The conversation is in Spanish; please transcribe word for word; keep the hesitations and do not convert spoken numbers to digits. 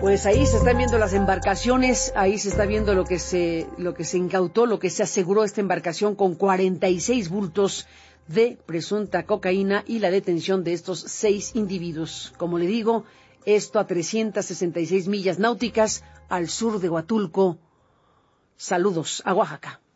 Pues ahí se están viendo las embarcaciones, ahí se está viendo lo que se, lo que se incautó, lo que se aseguró esta embarcación con cuarenta y seis bultos de presunta cocaína y la detención de estos seis individuos. Como le digo, esto a trescientas sesenta y seis millas náuticas al sur de Huatulco. Saludos a Oaxaca.